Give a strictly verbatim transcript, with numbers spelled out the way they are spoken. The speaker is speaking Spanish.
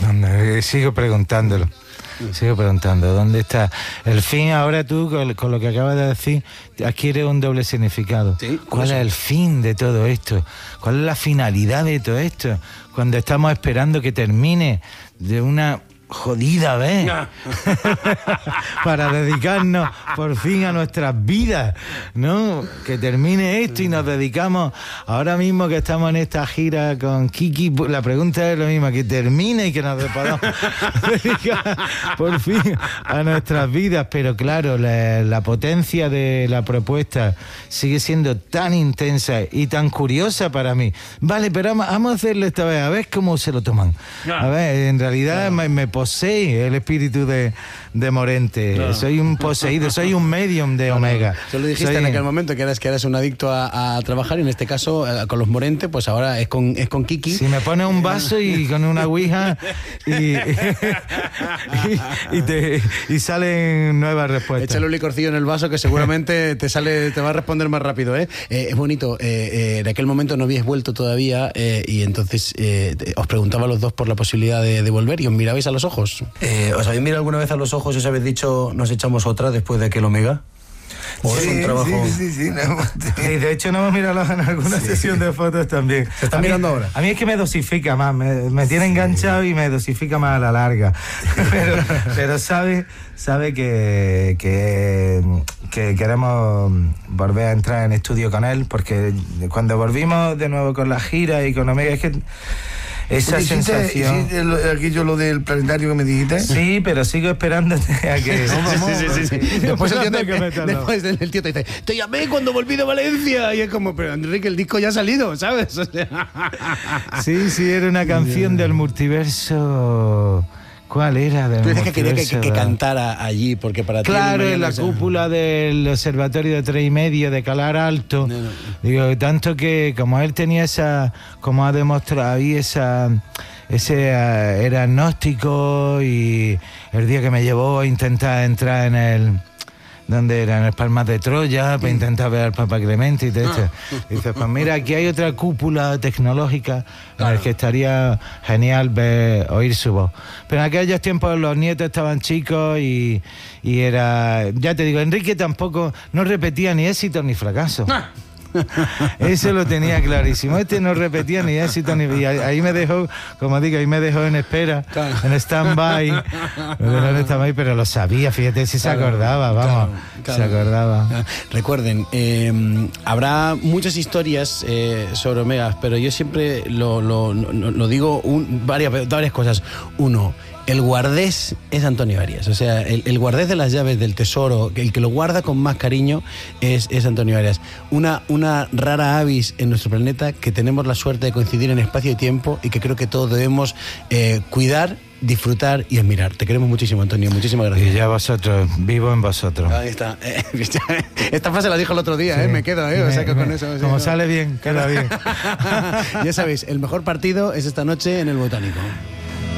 preguntando, sigo preguntándolo. Sigo preguntando, ¿dónde está el fin? Ahora tú, con, con lo que acabas de decir, adquiere un doble significado. ¿Sí? ¿Cuál es el fin de todo esto? ¿Cuál es la finalidad de todo esto? Cuando estamos esperando que termine de una jodida vez para dedicarnos por fin a nuestras vidas, ¿no? Que termine esto y nos dedicamos ahora mismo que estamos en esta gira con Kiki. La pregunta es lo mismo, que termine y que nos podamos dedicar por fin a nuestras vidas. Pero claro, la, la potencia de la propuesta sigue siendo tan intensa y tan curiosa para mí. Vale, pero vamos, vamos a hacerlo esta vez, a ver cómo se lo toman. A ver, en realidad me, me posee el espíritu de, de Morente. Claro. Soy un poseído, soy un medium de Omega. Tú lo dijiste soy... en aquel momento que eras, que eres un adicto a, a trabajar, y en este caso eh, con los Morente, pues ahora es con, es con Kiki. Si me pones un vaso y con una ouija y, y, y, te, y salen nuevas respuestas. Échale un licorcillo en el vaso que seguramente te sale, te va a responder más rápido, ¿eh? Eh, es bonito. Eh, eh, en aquel momento no habíais vuelto todavía eh, y entonces eh, os preguntaba a los dos por la posibilidad de, de volver y os mirabais a los ojos. Eh, ¿Os habéis mirado alguna vez a los ojos y os habéis dicho nos echamos otra después de aquel Omega? ¿O sí, es un trabajo? Sí, sí, sí, no, sí. De hecho, no hemos mirado en alguna sí. sesión de fotos también. ¿Se están mirando ahora? A mí es que me dosifica más, me, me tiene sí. enganchado y me dosifica más a la larga. Pero, pero sabe, sabe que, que, que queremos volver a entrar en estudio con él, porque cuando volvimos de nuevo con la gira y con Omega, es que esa sensación. ¿Hiciste aquello lo del planetario que me dijiste? Sí, pero sigo esperándote a que. Sí, sí, sí, sí, sí, sí. Después, el tío te, que después el tío te dice: te llamé cuando volví de Valencia. Y es como, pero Enrique, el disco ya ha salido, ¿sabes? O sea... Sí, sí, era una canción del multiverso. ¿Cuál era? Tú dices que quería que, que, que cantara allí, porque para ti... Claro, en la cúpula del Observatorio de Tres y Medio de Calar Alto. No, no. Digo, tanto que como él tenía esa, como ha demostrado ahí, esa, ese uh, era agnóstico, y el día que me llevó a intentar entrar en el... donde eran las Palmas de Troya, para intentar ver al Papa Clemente y todo esto. Dices, pues mira, aquí hay otra cúpula tecnológica claro. en la que estaría genial ver, oír su voz. Pero en aquellos tiempos los nietos estaban chicos y, y era... Ya te digo, Enrique tampoco, no repetía ni éxito ni fracaso. Eso lo tenía clarísimo. Este no repetía ni éxito ni... Y ahí me dejó, como digo, ahí me dejó en espera, claro. en stand-by, en stand-by, pero lo sabía, fíjate, si claro, se acordaba, vamos, claro, claro. se acordaba. Recuerden, eh, habrá muchas historias eh, sobre Omega, pero yo siempre lo, lo, lo, lo digo un, varias, varias cosas. Uno, el guardés es Antonio Arias, o sea, el, el guardés de las llaves del tesoro, el que lo guarda con más cariño es, es Antonio Arias. Una, una rara avis en nuestro planeta que tenemos la suerte de coincidir en espacio y tiempo y que creo que todos debemos eh, cuidar, disfrutar y admirar. Te queremos muchísimo, Antonio, muchísimas gracias. Y ya vosotros, vivo en vosotros. Ahí está. Esta frase la dijo el otro día, sí. ¿eh? Me quedo, ¿eh? O sea que me, con eso... Como sí, sale bien, queda bien. Ya sabéis, el mejor partido es esta noche en el Botánico.